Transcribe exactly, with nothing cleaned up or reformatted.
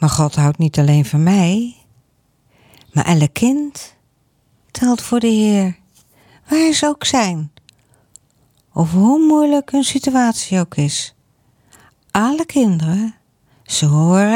Maar God houdt niet alleen van mij, maar elk kind telt voor de Heer, waar ze ook zijn, of hoe moeilijk hun situatie ook is. Alle kinderen, ze horen